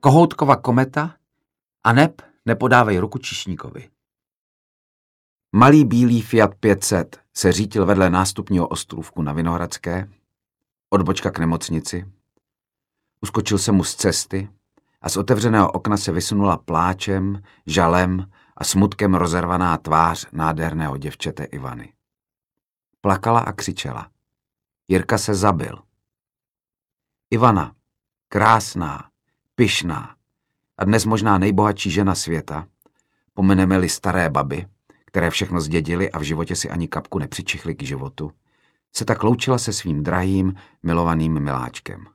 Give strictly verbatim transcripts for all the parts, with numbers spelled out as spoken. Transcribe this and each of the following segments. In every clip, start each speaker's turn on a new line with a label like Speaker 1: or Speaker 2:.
Speaker 1: Kohoutkova kometa a neb nepodávej ruku číšníkovi. Malý bílý Fiat pět set se řítil vedle nástupního ostrůvku na Vinohradské, odbočka k nemocnici. Uskočil se mu z cesty a z otevřeného okna se vysunula pláčem, žalem a smutkem rozervaná tvář nádherného děvčete Ivany. Plakala a křičela. Jirka se zabil. Ivana, krásná, pyšná a dnes možná nejbohatší žena světa, pomeneme-li staré baby, které všechno zdědily a v životě si ani kapku nepřičichly k životu, se tak loučila se svým drahým, milovaným miláčkem.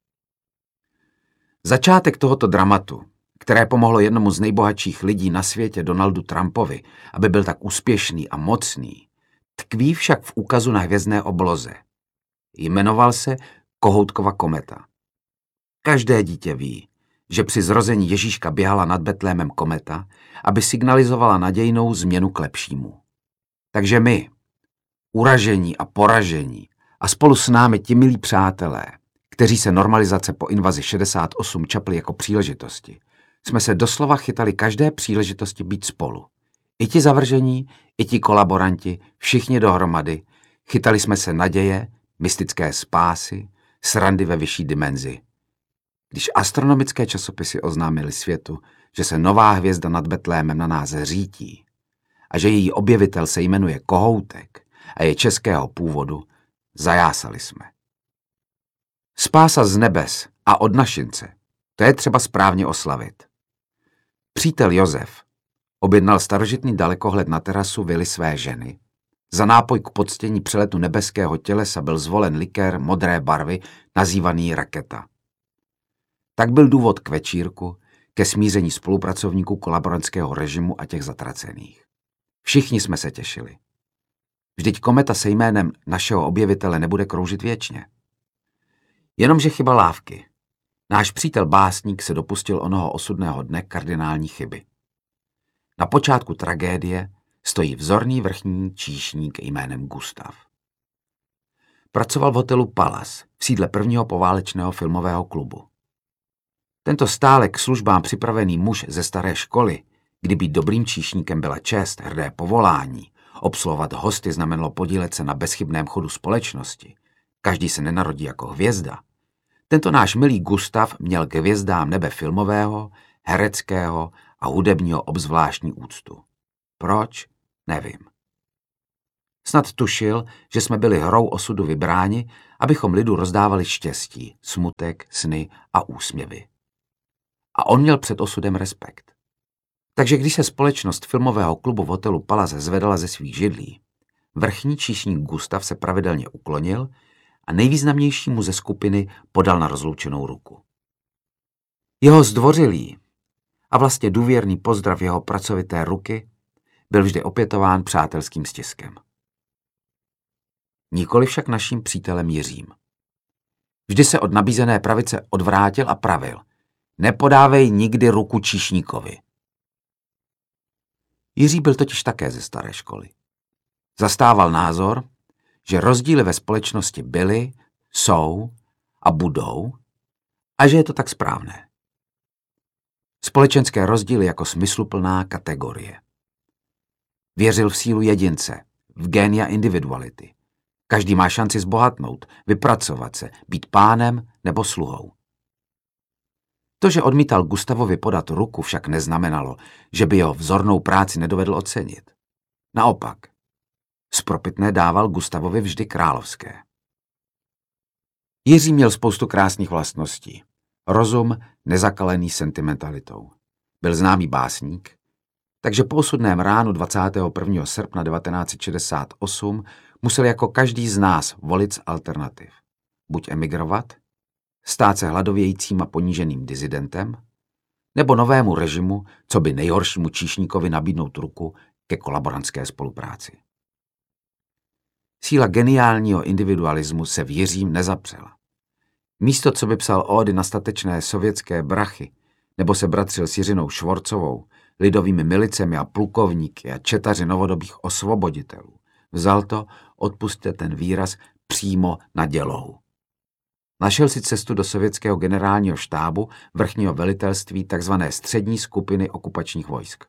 Speaker 1: Začátek tohoto dramatu, které pomohlo jednomu z nejbohatších lidí na světě, Donaldu Trumpovi, aby byl tak úspěšný a mocný, tkví však v úkazu na hvězdné obloze. Jmenoval se Kohoutkova kometa. Každé dítě ví, že při zrození Ježíška běhala nad Betlémem kometa, aby signalizovala nadějnou změnu k lepšímu. Takže my, uražení a poražení a spolu s námi ti milí přátelé, kteří se normalizace po invazi šedesát osm čapli jako příležitosti, jsme se doslova chytali každé příležitosti být spolu. I ti zavržení, i ti kolaboranti, všichni dohromady, chytali jsme se naděje, mystické spásy, srandy ve vyšší dimenzi. Když astronomické časopisy oznámily světu, že se nová hvězda nad Betlémem na nás řítí a že její objevitel se jmenuje Kohoutek a je českého původu, zajásali jsme. Spása z nebes a od našince, to je třeba správně oslavit. Přítel Josef objednal starožitný dalekohled na terasu vily své ženy. Za nápoj k poctění přeletu nebeského tělesa byl zvolen likér modré barvy, nazývaný Raketa. Tak byl důvod k večírku, ke smíření spolupracovníků kolaborantského režimu a těch zatracených. Všichni jsme se těšili. Vždyť kometa se jménem našeho objevitele nebude kroužit věčně. Jenomže chyba lávky. Náš přítel básník se dopustil onoho osudného dne kardinální chyby. Na počátku tragédie stojí vzorný vrchní číšník jménem Gustav. Pracoval v hotelu Palace v sídle prvního poválečného filmového klubu. Tento stále k službám připravený muž ze staré školy, kdy být dobrým číšníkem byla čest, hrdé povolání, obsluhovat hosty znamenalo podílet se na bezchybném chodu společnosti, každý se nenarodí jako hvězda, tento náš milý Gustav měl k hvězdám nebe filmového, hereckého a hudebního obzvláštní úctu. Proč? Nevím. Snad tušil, že jsme byli hrou osudu vybráni, abychom lidu rozdávali štěstí, smutek, sny a úsměvy. A on měl před osudem respekt. Takže když se společnost filmového klubu v hotelu Palace zvedala ze svých židlí, vrchní číšník Gustav se pravidelně uklonil a nejvýznamnějšímu ze skupiny podal na rozloučenou ruku. Jeho zdvořilý a vlastně důvěrný pozdrav jeho pracovité ruky byl vždy opětován přátelským stiskem. Nikoli však naším přítelem Jiřím. Vždy se od nabízené pravice odvrátil a pravil: nepodávej nikdy ruku číšníkovi. Jiří byl totiž také ze staré školy. Zastával názor, že rozdíly ve společnosti byly, jsou a budou a že je to tak správné. Společenské rozdíly jako smysluplná kategorie. Věřil v sílu jedince, v génia individuality. Každý má šanci zbohatnout, vypracovat se, být pánem nebo sluhou. To, že odmítal Gustavovi podat ruku, však neznamenalo, že by jeho vzornou práci nedovedl ocenit. Naopak, spropitné dával Gustavovi vždy královské. Jiří měl spoustu krásných vlastností. Rozum nezakalený sentimentalitou. Byl známý básník, takže po osudném ránu dvacátého prvního srpna devatenáct set šedesát osm musel jako každý z nás volit z alternativ. Buď emigrovat, stát se hladovějícím a poníženým dizidentem, nebo novému režimu, co by nejhoršímu číšníkovi nabídnout ruku ke kolaborantské spolupráci. Síla geniálního individualismu se v Jiřím nezapřela. Místo, co by psal ódy na statečné sovětské brachy, nebo se bratřil s Jiřinou Švorcovou, lidovými milicemi a plukovníky a četaři novodobých osvoboditelů, vzal to, odpusťte ten výraz, přímo na dělohu. Našel si cestu do sovětského generálního štábu vrchního velitelství tzv. Střední skupiny okupačních vojsk.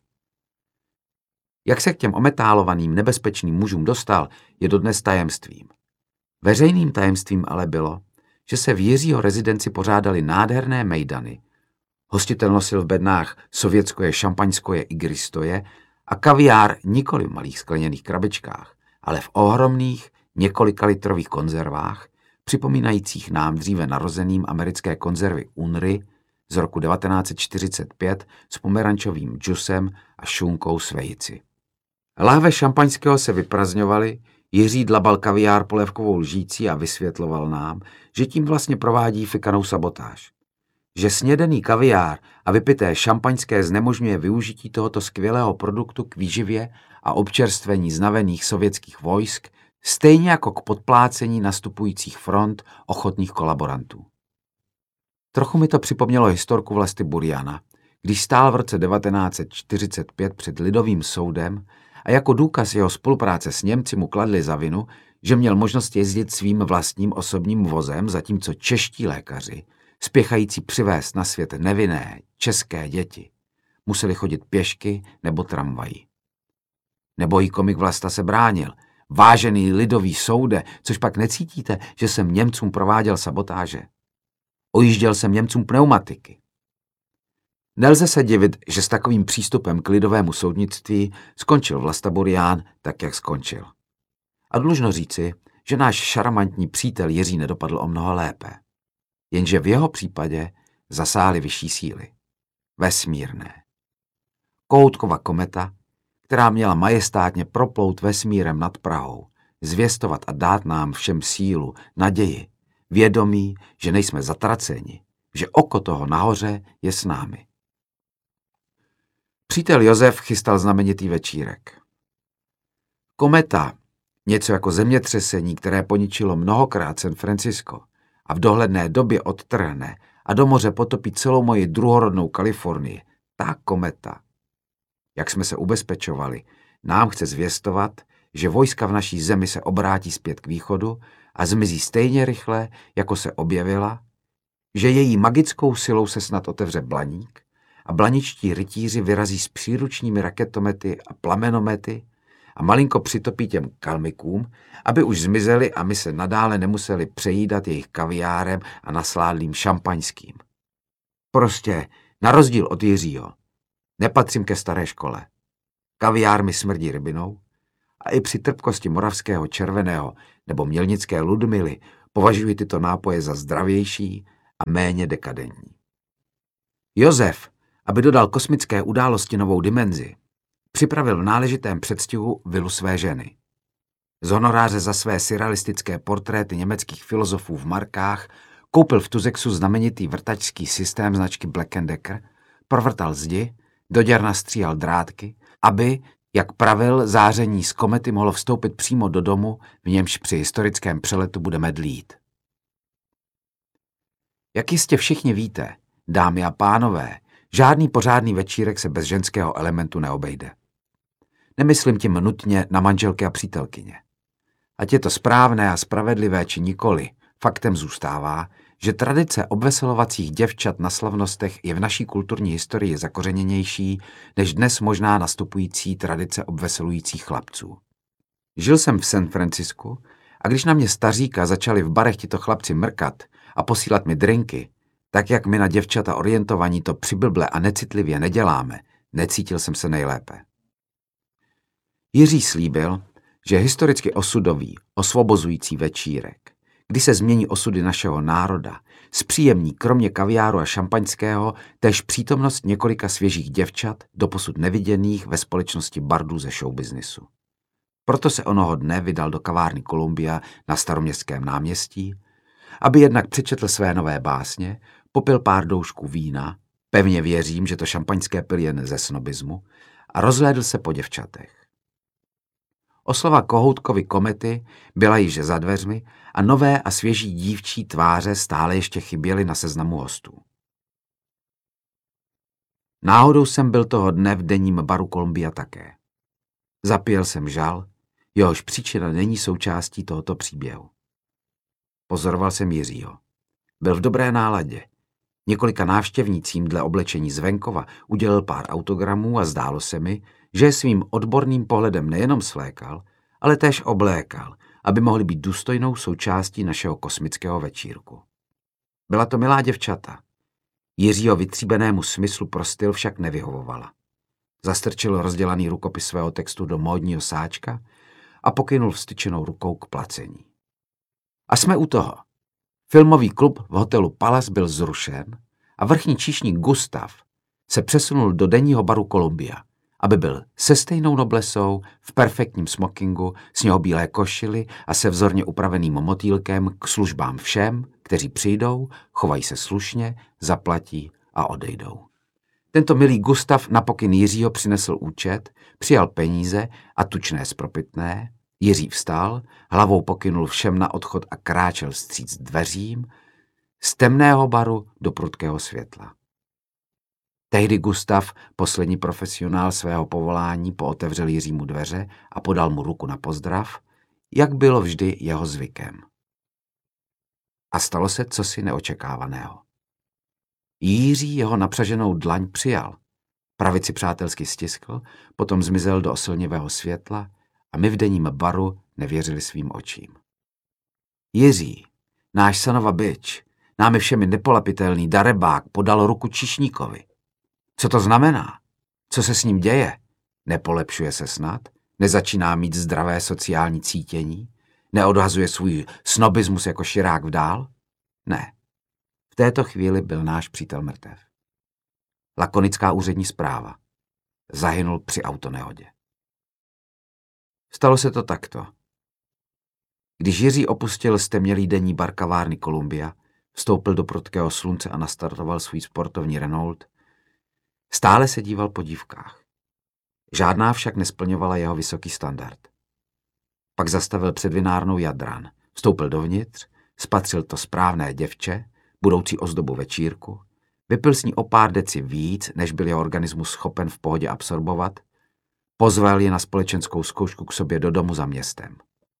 Speaker 1: Jak se k těm ometálovaným nebezpečným mužům dostal, je dodnes tajemstvím. Veřejným tajemstvím ale bylo, že se v Jiřího rezidenci pořádaly nádherné mejdany, hostitel nosil v bednách sovětskoje, šampaňskoje i gristoje a kaviár nikoli v malých skleněných krabičkách, ale v ohromných několikalitrových konzervách, připomínajících nám dříve narozeným americké konzervy U N R I z roku devatenáct set čtyřicet pět s pomerančovým džusem a šunkou s vejci. Lahve šampaňského se vyprazňovaly, Jiří dlabal kaviár polévkovou lžící a vysvětloval nám, že tím vlastně provádí fikanou sabotáž. Že snědený kaviár a vypité šampaňské znemožňuje využití tohoto skvělého produktu k výživě a občerstvení znavených sovětských vojsk, stejně jako k podplácení nastupujících front ochotných kolaborantů. Trochu mi to připomnělo historku Vlasty Buriana, když stál v roce devatenáct set čtyřicet pět před lidovým soudem a jako důkaz jeho spolupráce s Němci mu kladli za vinu, že měl možnost jezdit svým vlastním osobním vozem, zatímco čeští lékaři, spěchající přivést na svět nevinné české děti, museli chodit pěšky nebo tramvají. Nebojí komik Vlasta se bránil. Vážený lidový soude, což pak necítíte, že jsem Němcům prováděl sabotáže. Ojížděl jsem Němcům pneumatiky. Nelze se divit, že s takovým přístupem k lidovému soudnictví skončil Vlasta Burian tak, jak skončil. A dlužno říci, že náš šarmantní přítel Jiří nedopadl o mnoho lépe. Jenže v jeho případě zasáhly vyšší síly. Vesmírné. Kohoutkova kometa, která měla majestátně proplout vesmírem nad Prahou, zvěstovat a dát nám všem sílu, naději, vědomí, že nejsme zatraceni, že oko toho nahoře je s námi. Přítel Josef chystal znamenitý večírek. Kometa, něco jako zemětřesení, které poničilo mnohokrát San Francisco a v dohledné době odtrhne a do moře potopí celou moji druhorodnou Kalifornii, ta kometa, jak jsme se ubezpečovali, nám chce zvěstovat, že vojska v naší zemi se obrátí zpět k východu a zmizí stejně rychle, jako se objevila, že její magickou silou se snad otevře Blaník a blaničtí rytíři vyrazí s příručními raketomety a plamenomety a malinko přitopí těm kalmikům, aby už zmizeli a my se nadále nemuseli přejídat jejich kaviárem a nasládlým šampaňským. Prostě, na rozdíl od Jiřího, nepatřím ke staré škole. Kaviár mi smrdí rybinou a i při trpkosti moravského červeného nebo mělnické Ludmily považuji tyto nápoje za zdravější a méně dekadentní. Josef, aby dodal kosmické události novou dimenzi, připravil v náležitém předstihu vilu své ženy. Z honoráře za své surrealistické portréty německých filozofů v markách koupil v Tuzexu znamenitý vrtačský systém značky Black and Decker, provrtal zdi, do děr nastříhal drátky, aby, jak pravil, záření z komety mohlo vstoupit přímo do domu, v němž při historickém přeletu budeme dlít. Jak jistě všichni víte, dámy a pánové, žádný pořádný večírek se bez ženského elementu neobejde. Nemyslím tím nutně na manželky a přítelkyně. Ať je to správné a spravedlivé či nikoli, faktem zůstává, že tradice obveselovacích děvčat na slavnostech je v naší kulturní historii zakořeněnější než dnes možná nastupující tradice obveselujících chlapců. Žil jsem v San Francisku a když na mě staříka začali v barech tito chlapci mrkat a posílat mi drinky, tak jak my na děvčata orientovaní to přiblble a necitlivě neděláme, necítil jsem se nejlépe. Jiří slíbil, že historicky osudový, osvobozující večírek, kdy se změní osudy našeho národa, zpříjemní kromě kaviáru a šampaňského též přítomnost několika svěžích děvčat, doposud neviděných ve společnosti bardů ze showbiznisu. Proto se onoho dne vydal do kavárny Columbia na Staroměstském náměstí, aby jednak přečetl své nové básně, popil pár doušků vína, pevně věřím, že to šampaňské pil jen ze snobismu, a rozhlédl se po děvčatech. Oslava Kohoutkovy komety byla již za dveřmi a nové a svěží dívčí tváře stále ještě chyběly na seznamu hostů. Náhodou jsem byl toho dne v denním baru Columbia také. Zapěl jsem žal, jehož příčina není součástí tohoto příběhu. Pozoroval jsem Jiřího. Byl v dobré náladě. Několika návštěvnícím dle oblečení z venkova udělil pár autogramů a zdálo se mi, že je svým odborným pohledem nejenom svlékal, ale též oblékal, aby mohli být důstojnou součástí našeho kosmického večírku. Byla to milá děvčata. Jiřího vytříbenému smyslu pro styl však nevyhovovala. Zastrčil rozdělaný rukopis svého textu do módního sáčka a pokynul vstyčenou rukou k placení. A jsme u toho. Filmový klub v hotelu Palace byl zrušen a vrchní číšník Gustav se přesunul do denního baru Columbia, aby byl se stejnou noblesou, v perfektním smokingu, sněhobílé košili a se vzorně upraveným motýlkem k službám všem, kteří přijdou, chovají se slušně, zaplatí a odejdou. Tento milý Gustav na pokyn Jiřího přinesl účet, přijal peníze a tučné spropitné. Jiří vstal, hlavou pokynul všem na odchod a kráčel vstříc dveřím z temného baru do prudkého světla. Tehdy Gustav, poslední profesionál svého povolání, pootevřel Jiřímu dveře a podal mu ruku na pozdrav, jak bylo vždy jeho zvykem. A stalo se cosi neočekávaného. Jiří jeho napřaženou dlaň přijal, pravici přátelsky stiskl, potom zmizel do oslnivého světla a my v denním baru nevěřili svým očím. Jiří, náš sanova bič, námi všemi nepolapitelný darebák, podal ruku číšníkovi. Co to znamená? Co se s ním děje? Nepolepšuje se snad? Nezačíná mít zdravé sociální cítění? Neodhazuje svůj snobismus jako širák vdál? Ne. V této chvíli byl náš přítel mrtev. Lakonická úřední zpráva. Zahynul při autonehodě. Stalo se to takto. Když Jiří opustil stemnělý denní bar kavárny Columbia, vstoupil do prudkého slunce a nastartoval svůj sportovní Renault, stále se díval po dívkách. Žádná však nesplňovala jeho vysoký standard. Pak zastavil před vinárnou Jadran, vstoupil dovnitř, spatřil to správné děvče, budoucí ozdobu večírku, vypil s ní o pár deci víc, než byl jeho organismus schopen v pohodě absorbovat, pozval je na společenskou zkoušku k sobě do domu za městem.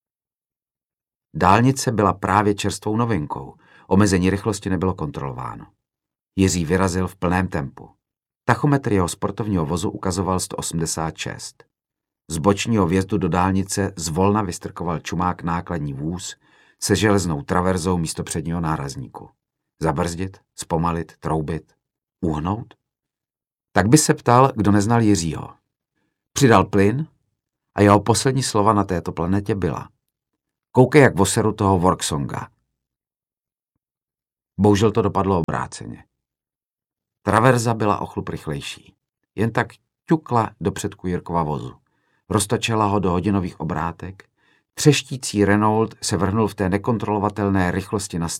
Speaker 1: Dálnice byla právě čerstvou novinkou, omezení rychlosti nebylo kontrolováno. Jiří vyrazil v plném tempu. Tachometr jeho sportovního vozu ukazoval sto osmdesát šest. Z bočního vjezdu do dálnice zvolna vystrkoval čumák nákladní vůz se železnou traverzou místo předního nárazníku. Zabrzdit, zpomalit, troubit, uhnout? Tak by se ptal, kdo neznal Jiřího. Přidal plyn a jeho poslední slova na této planetě byla: koukej jak voseru toho Worksonga. Bohužel to dopadlo obráceně. Traverza byla o chlup rychlejší. Jen tak ťukla do předku Jirkova vozu. Roztočila ho do hodinových obrátek. Třeštící Renault se vrhnul v té nekontrolovatelné rychlosti na